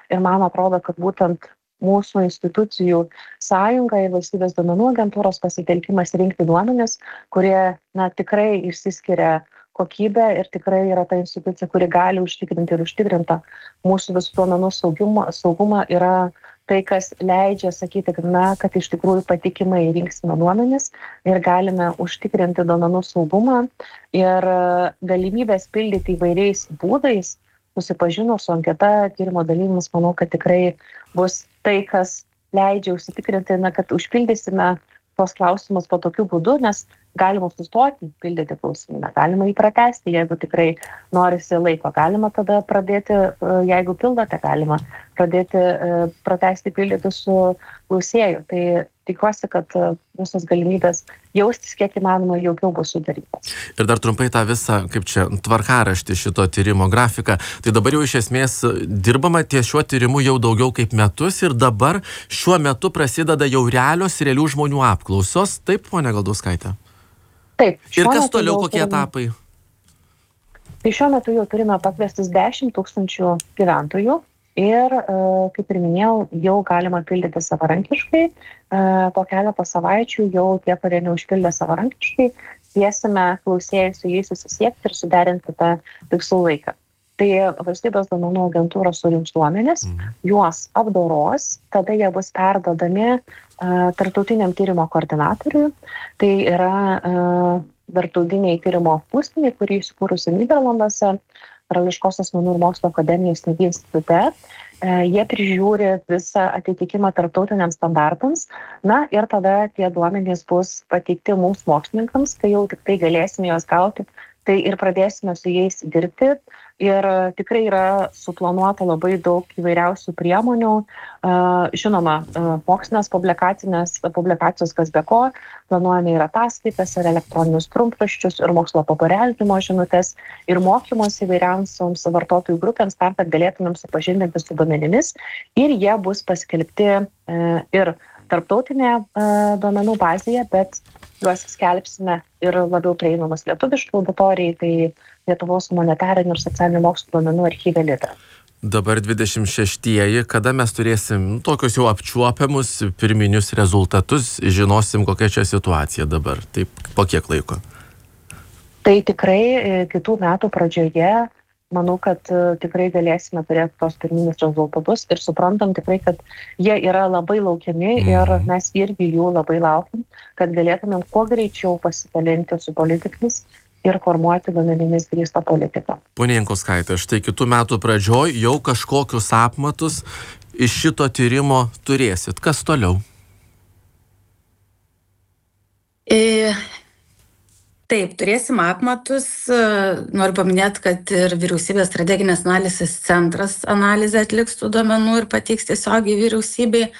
ir man atrodo, kad būtent mūsų institucijų sąjunga ir valstybės duomenų agentūros pasitelkimas rinkti duomenis, kurie tikrai išsiskiria kokybę ir tikrai yra ta institucija, kuri gali užtikrinti ir užtikrinta mūsų visų duomenų saugumą yra tai, kas leidžia sakyti, kad iš tikrųjų patikimai rinksime duomenis ir galime užtikrinti duomenų saugumą ir galimybės pildyti įvairiais būdais, susipažinus su anketa, tyrimo dalyvimis, manau, kad tikrai bus tai, kas leidžia užsitikrinti, kad užpildysime tos klausimus po tokiu būdu, nes galima sustoti pildyti klausimyną, galima jį pratęsti, jeigu tikrai norisi laiko, galima tada pradėti, jeigu pildote, galima pradėti pratęsti pildyti su klausėju. Tai tikiuosi, kad visos galimybės jaustis kiek įmanoma jaukiau bus sudarytos. Ir dar trumpai tą visą, tvarkaraštį šito tyrimo grafiką. Tai dabar jau iš esmės dirbama ties šiuo tyrimu jau daugiau kaip metus ir dabar šiuo metu prasideda jau realių žmonių apklausos. Taip, ponia Galdauskaitė? Taip. Ir kas toliau, kokie etapai? Tai šiuo metu jau turime pakviestis 10 000 gyventojų ir, kaip ir minėjau, jau galima pildyti savarankiškai. Po keletą savaičių jau tie, kurie neužpildė savarankiškai, kviesime klausėjus su jais susisiekti ir suderinti tą tikslų laiką. Tai valstybės duomenų agentūra surinks duomenis, juos apdoros, tada jie bus perduodami tarptautiniam tyrimo koordinatoriui. Tai yra tarptautiniai tyrimo būstinė, kurį įsikūrusi Nyderlanduose, Karališkosios menų ir mokslo akademijos institute. Jie prižiūri visą atitikimą tarptautiniams standartams. Ir tada tie duomenys bus pateikti mums mokslininkams, kai jau tik tai galėsime juos gauti, tai ir pradėsime su jais dirbti. Ir tikrai yra suplanuota labai daug įvairiausių priemonių. Žinoma, mokslinės publikacijos, kas be ko, planuojame ir ataskaitas, ir elektroninius trumpraščius, ir mokslo populiarinimo žinutes, ir mokymus įvairiausioms vartotojų grupėms, tam, kad galėtumėm supažindinti su duomenimis. Ir jie bus paskelbti ir tarptautinėje duomenų bazėje, bet juos skelbsime ir labiau prieinamas lietuviškai auditorijai, tai Lietuvos humanitarinių ir socialinių mokslų duomenų archyve LIDA. Dabar 26-ieji, kada mes turėsim tokius jau apčiuopiamus pirminius rezultatus, žinosim, kokia čia situacija dabar, taip po kiek laiko? Tai tikrai kitų metų pradžioje, manau, kad tikrai galėsime turėti tos pirminius rezultatus ir suprantam tikrai, kad jie yra labai laukiami ir mes irgi jų labai laukiam, kad galėtumėm kuo greičiau pasidalinti su politikais ir formuoti duomenimis grįstą politiką. Ponia Jankauskaitė, štai kitų metų pradžioj jau kažkokius apmatus iš šito tyrimo turėsit. Kas toliau? Taip, turėsim apmatus. Noriu paminėti, kad ir vyriausybės strateginės analizės centras analizę atliks tų duomenų ir pateiks tiesiogiai vyriausybei.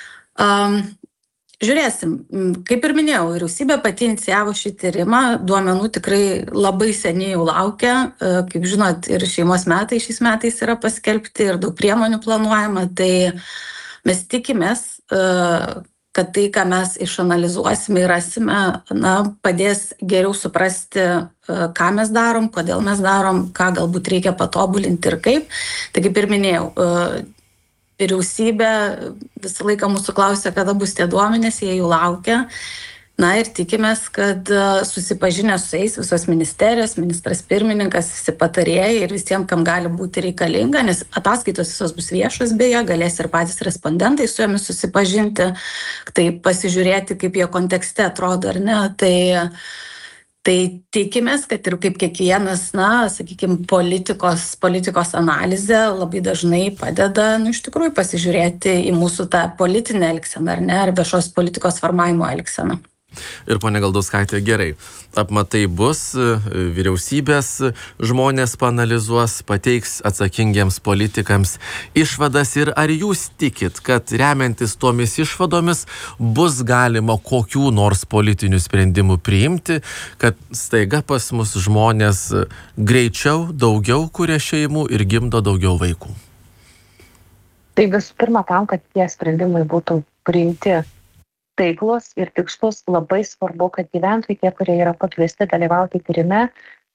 Žiūrėsim, kaip ir minėjau, vyriausybė pati inicijavo šį tyrimą, duomenų tikrai labai seniai jau laukia, kaip žinot, ir šeimos metai šiais metais yra paskelbti ir daug priemonių planuojama, tai mes tikimės, kad tai, ką mes išanalizuosime ir rasime, padės geriau suprasti, ką mes darom, kodėl mes darom, ką galbūt reikia patobulinti ir kaip. Tai kaip ir minėjau, vyriausybė visą laiką mūsų klausia, kada bus tie duomenys, jie jų laukia. Ir tikimės, kad susipažinę su jais visos ministerijos, ministras pirmininkas, visi patarėjai ir visiems, kam gali būti reikalinga, nes ataskaitos visos bus viešos beje, galės ir patys respondentai su jomis susipažinti, tai pasižiūrėti, kaip jie kontekste atrodo ar ne. Tai tikimės, kad ir kaip kiekvienas, sakykime, politikos analizė labai dažnai padeda, iš tikrųjų pasižiūrėti į mūsų tą politinę elgseną, ar ne, ar viešos politikos formavimo elgseną. Ir ponia Galdauskaitė, gerai, apmatai bus, vyriausybės žmonės paanalizuos, pateiks atsakingiems politikams išvadas ir ar jūs tikit, kad remiantis tomis išvadomis bus galima kokių nors politinių sprendimų priimti, kad staiga pas mus žmonės greičiau daugiau kuria šeimų ir gimdo daugiau vaikų? Tai visų pirma, tam, kad tie sprendimai būtų priimti taiklus ir tikslus, labai svarbu, kad gyventojai, tie, kurie yra pakviesti dalyvauti tyrime,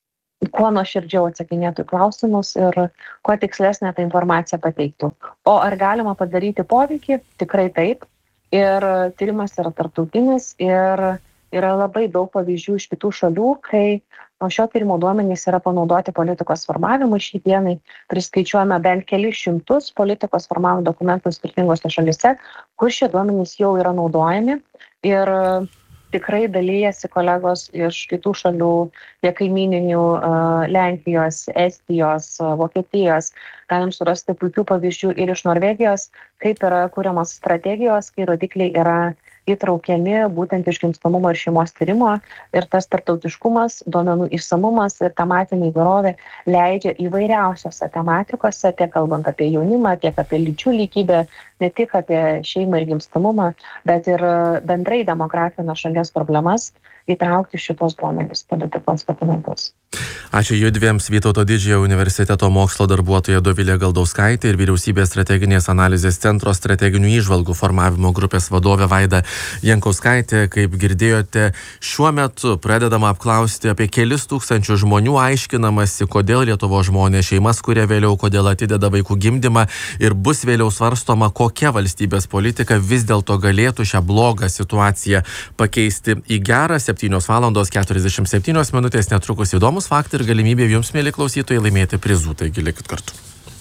kuo nuoširdžiau atsakinėtų į klausimus ir kuo tikslesnę tą informaciją pateiktų. O ar galima padaryti poveikį? Tikrai taip. Ir tyrimas yra tarptautinis ir yra labai daug pavyzdžių iš kitų šalių, kai šio tyrimo duomenys yra panaudoti politikos formavimui. Šį dienai priskaičiuojame bent kelis šimtus politikos formavimo dokumentų skirtingose šalyse, kur šie duomenys jau yra naudojami. Ir tikrai dalyjasi kolegos iš kitų šalių, tiek kaimyninių, Lenkijos, Estijos, Vokietijos. Galim surasti puikių pavyzdžių ir iš Norvegijos, kaip yra kuriamos strategijos, kai rodikliai yra įtraukiami būtent iš gimstamumo ir šeimos tyrimo, ir tas tarptautiškumas, duomenų išsamumas ir tematinė įvairovė leidžia įvairiausiose tematikose, tiek kalbant apie jaunimą, tiek apie lyčių lygybę, ne tik apie šeimą ir gimstamumą, bet ir bendrai demografinės šalies problemas įtraukti šitos duomenys politikos dokumentus. Ačiū judviems Vytauto Didžiojo universiteto mokslo darbuotoja Dovilė Galdauskaitė ir Vyriausybės strateginės analizės centro strateginių įžvalgų formavimo grupės vadovė Vaida Jankauskaitė. Kaip girdėjote, šiuo metu pradedama apklausti apie kelis tūkstančių žmonių, aiškinamasi, kodėl Lietuvos žmonės šeimas kuria vėliau, kodėl atideda vaikų gimdymą, ir bus vėliau svarstoma, kokia valstybės politika vis dėlto galėtų šią blogą situaciją pakeisti į gerą. 7:47 netrukus įdomus faktai ir galimybė jums, mėly klausytojai, laimėti prizų, taigi likit kartu.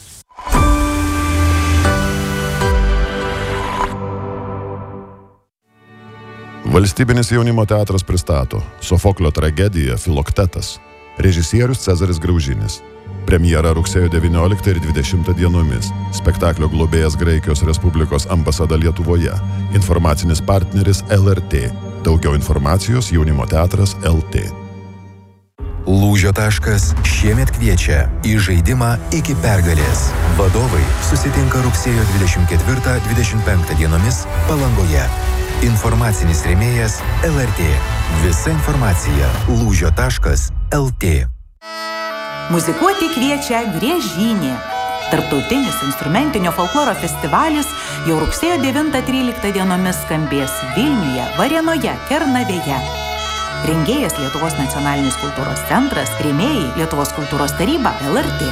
Valstybinis jaunimo teatras pristato Sofoklio tragediją Filoktetas. Režisierius Cezaris Graužinis. Premjera rugsėjo 19 ir 20 dienomis. Spektaklio globėjas Graikijos Respublikos ambasada Lietuvoje. Informacinis partneris LRT. Daugiau informacijos jaunimo teatras LT. Lūžio taškas šiemet kviečia į žaidimą iki pergalės. Vadovai susitinka rugsėjo 24-25 dienomis Palangoje. Informacinis rėmėjas LRT. Visa informacija lūžio.lt. Muzikuoti kviečia Griežynė. Tarptautinis instrumentinio folkloro festivalis jau rugsėjo 9-13 dienomis skambės Vilniuje, Varėnoje, Kernavėje. Rengėjas Lietuvos nacionalinis kultūros centras, rėmėjai Lietuvos kultūros taryba, LRT.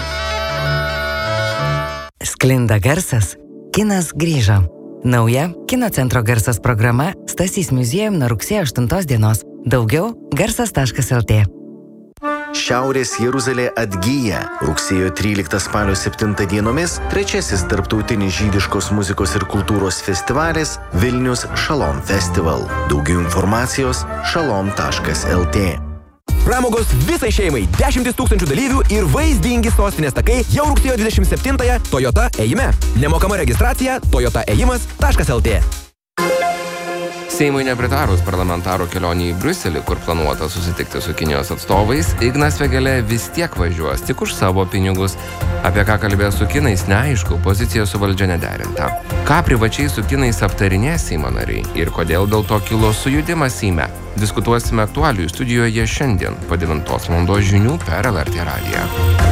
Sklinda garsas, kinas grįžo. Nauja Kino centro garsas programa Stasys muziejum nuo rugsėjo 8 dienos. Daugiau garsas.lt. Šiaurės Jeruzalė atgyja. Rugsėjo 13 spalio 7 dienomis trečiasis tarptautinis žydiškos muzikos ir kultūros festivalis Vilnius Shalom Festival. Daugiau informacijos shalom.lt. Pramogos visai šeimai, 10 000 dalyvių ir vaizdingi sostinės takai jau rugsėjo 27-ąją Toyota ėjime. Nemokama registracija toyotaėjimas.lt. Seimui nepritarus parlamentarų kelionį į Briuselį, kur planuota susitikti su Kinijos atstovais, Ignas Vėgėlė vis tiek važiuos tik už savo pinigus. Apie ką kalbės su kinais neaišku, pozicija su valdžia nederinta. Ką privačiai su kinais aptarinės Seimo nariai ir kodėl dėl to kilo sujudimas Seime. Diskutuosime aktualijų studijoje šiandien po 9 val. Žinių per LRT radiją.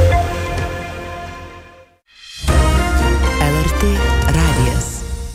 LRT radijas.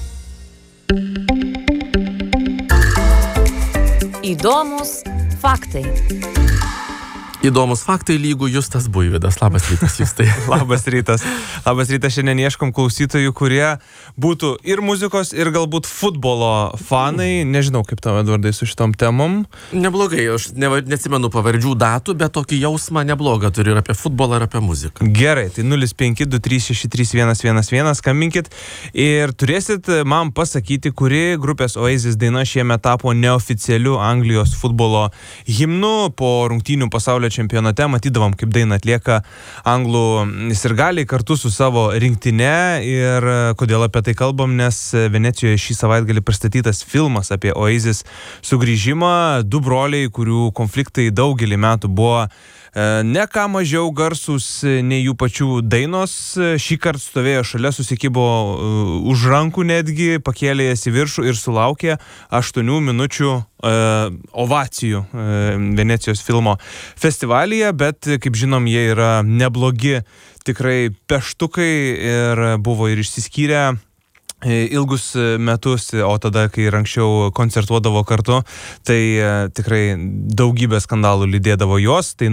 Įdomus faktai. Įdomus faktai lygų Justas Buivydas. Labas rytas, Justai. Labas rytas. Labas rytas. Šiandien ieškom klausytojų, kurie būtų ir muzikos, ir galbūt futbolo fanai. Nežinau, kaip tavo, Edvardai, su šitom temom. Neblogai. Aš neatsimenu pavardžių datų, bet tokį jausmą neblogą turiu ir apie futbolą, ir apie muziką. Gerai, tai 0523631111 skambinkit ir turėsit man pasakyti, kuri grupės Oasis daina šiemet tapo neoficialiu Anglijos futbolo himnu. Po rungtynių pasaulio čempionate matydavom, kaip dainą atlieka anglų sirgaliai kartu su savo rinktine. Ir kodėl apie tai kalbam, nes Venecijoje šį savaitgalį pristatytas filmas apie Oasis sugrįžimą. Du broliai, kurių konfliktai daugelį metų buvo ne ką mažiau garsus nei jų pačių dainos, šį kartą stovėjo šalia, susikibo už rankų netgi, pakėlė jas į viršų ir sulaukė 8 minučių ovacijų Venecijos filmo festivalyje, bet kaip žinom, jie yra neblogi tikrai peštukai ir buvo ir išsiskyrę ilgus metus, o tada, kai ir anksčiau koncertuodavo kartu, tai tikrai daugybė skandalų lydėdavo jos, tai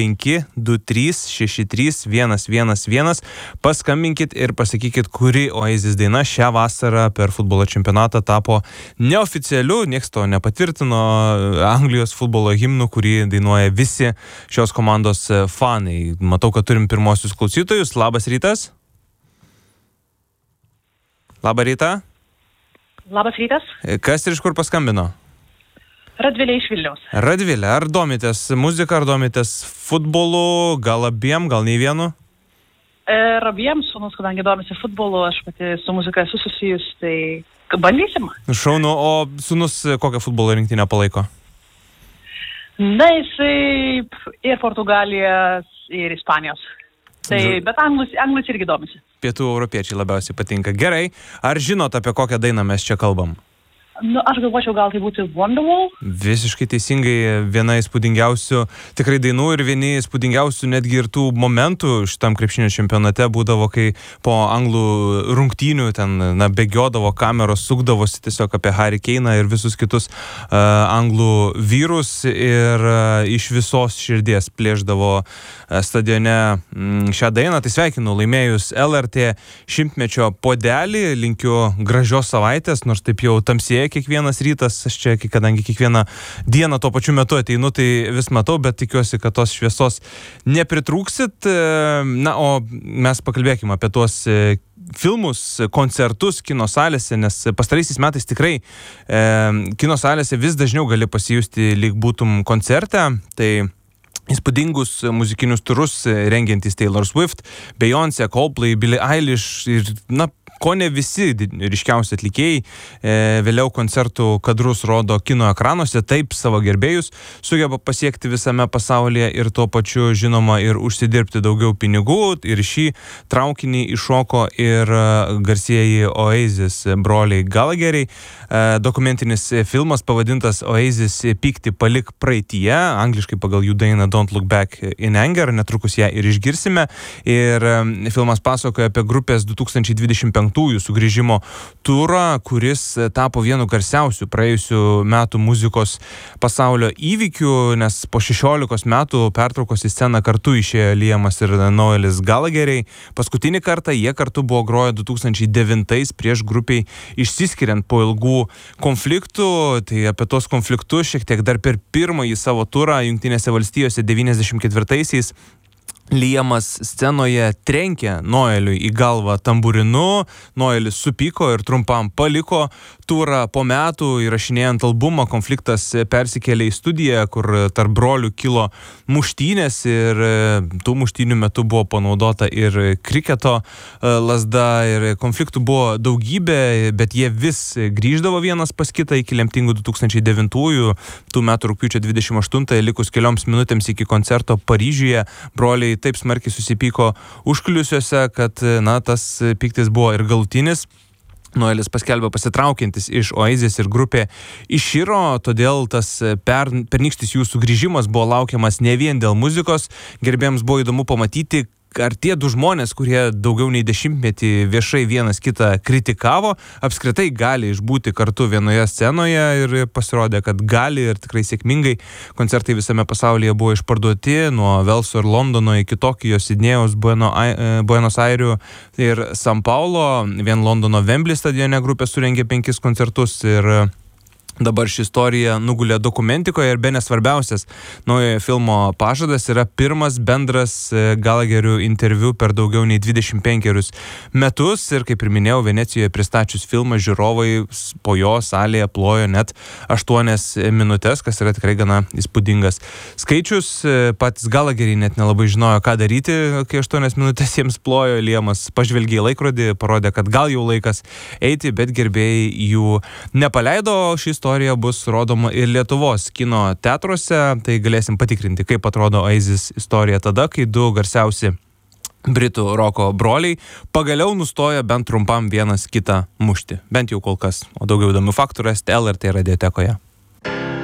0523631111. Paskambinkit ir pasakykit, kuri Oasis daina šią vasarą per futbolo čempionatą tapo neoficialiu, nieks to nepatvirtino, Anglijos futbolo himnu, kurį dainuoja visi šios komandos fanai. Matau, kad turim pirmosius klausytojus. Labas rytas. Labą rytą. Labas rytas. Kas ir iš kur paskambino? Radvilė iš Vilniaus. Radvilė, ar domitės muziką, ar domitės futbolu, gal abiem, gal nei vienu? Ir abiem, sūnus, kadangi domisi futbolu, aš pati su muzika esu susijus, tai bandysim. Šaunu, o sūnus kokią futbolo rinktinę palaiko? Na, jisai ir Portugalijos, ir Ispanijos. Tai, bet anglus irgi domisi. Pietų europiečiai labiausiai patinka. Gerai, ar žinot, apie kokią dainą mes čia kalbam? Nu, aš galvočiau, gal tai būtų Wonderwall. Visiškai teisingai, viena įspūdingiausių tikrai dainų ir vieni įspūdingiausių netgi ir tų momentų šitam krepšinio čempionate būdavo, kai po anglų rungtynių ten bėgiodavo kameros, sukdavosi tiesiog apie Harry Kane'ą ir visus kitus anglų vyrus ir iš visos širdies plėšdavo stadione šią dainą. Tai sveikinu laimėjus LRT 100-mečio puodelį, linkiu gražios savaitės, nors taip jau tamsėja kiekvienas rytas, aš čia, kadangi kiekvieną dieną tuo pačiu metu ateinu, tai vis matau, bet tikiuosi, kad tos šviesos nepritrūksit. Na, o mes pakalbėkime apie tuos filmus, koncertus kino salėse, nes pastaraisiais metais tikrai kino salėse vis dažniau gali pasijusti, lyg būtum koncerte. Tai įspūdingus muzikinius turus rengiantys Taylor Swift, Beyoncé, Coldplay, Billie Eilish ir, ko ne visi ryškiausi atlikėjai vėliau koncertų kadrus rodo kino ekranuose, taip savo gerbėjus sugeba pasiekti visame pasaulyje ir tuo pačiu, žinoma, ir užsidirbti daugiau pinigų. Ir šį traukinį iššoko ir garsieji Oasis broliai Gallagheriai. Dokumentinis filmas pavadintas Oasis Pykti palik praeityje, angliškai pagal jų dainą Don't Look Back in Anger, netrukus ją ir išgirsime. Ir filmas pasakoja apie grupės 2025 sugrįžimo turą, kuris tapo vienu garsiausių praėjusių metų muzikos pasaulio įvykių, nes po 16 metų pertraukos į sceną kartu išėjo Liamas ir Noelis Gallagheriai. Paskutinį kartą jie kartu buvo groję 2009 prieš grupiai išsiskiriant po ilgų konfliktų. Tai apie tos konfliktus šiek tiek dar per pirmąjį savo turą Jungtinėse valstijose 94-aisiais Liamas scenoje trenkė Noeliui į galvą tamburinu, Noelis supyko ir trumpam paliko turą. Po metų įrašinėjant albumą konfliktas persikėlė į studiją, kur tarp brolių kilo muštynės ir tų muštynių metu buvo panaudota ir kriketo lazda ir konfliktų buvo daugybė, bet jie vis grįždavo vienas pas kitą iki lemtingų 2009-ųjų, tų metų rugpjūčio 28-ąją, likus kelioms minutėms iki koncerto Paryžiuje, broliai taip smarkiai susipyko užkulisiuose, kad, tas pyktis buvo ir galutinis. Noelis paskelbė pasitraukiantis iš Oasis ir grupė iširo, todėl tas pernykštis jų sugrįžimas buvo laukiamas ne vien dėl muzikos. Gerbėjams buvo įdomu pamatyti, ar tie du žmonės, kurie daugiau nei 10 viešai vienas kitą kritikavo, apskritai gali išbūti kartu vienoje scenoje, ir pasirodė, kad gali ir tikrai sėkmingai. Koncertai visame pasaulyje buvo išparduoti, nuo Velso ir Londono iki Tokijos, Sidnėjaus, Buenos Airių ir San Paulo. Vien Londono Wembley stadione grupė surengė 5 koncertus ir dabar ši istorija nugulė dokumentikoje ir bene svarbiausias naujojo filmo pažadas yra pirmas bendras Gallagherių interviu per daugiau nei 25 metus ir, kaip ir minėjau, Venecijoje pristačius filmą žiūrovai po jo salėje plojo net 8 minutės, kas yra tikrai gana įspūdingas skaičius. Patys Gallagheriai net nelabai žinojo, ką daryti, kai 8 minutės jiems plojo. Liamas pažvelgė į laikrodį, parodė, kad gal jau laikas eiti, bet gerbėjai jų nepaleido. Ši istorija bus rodoma ir Lietuvos kino teatruose, tai galėsim patikrinti, kaip atrodo Oasis istorija tada, kai du garsiausi britų roko broliai pagaliau nustoja bent trumpam vienas kitą mušti. Bent jau kol kas. O daugiau įdomių faktų rasite LRT radiotekoje.